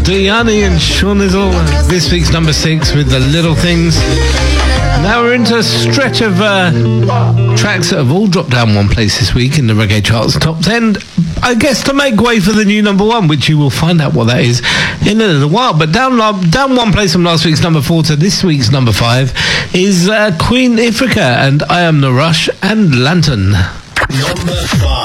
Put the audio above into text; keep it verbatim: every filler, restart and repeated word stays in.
Diani and Sean Nizzle. This week's number six with The Little Things. Now we're into a stretch of uh, tracks that have all dropped down one place this week in the reggae charts top ten. I guess to make way for the new number one, which you will find out what that is in a little while. But down down one place from last week's number four to this week's number five is uh, Queen Ifrica and I Am No Rush and Lantern. Number five.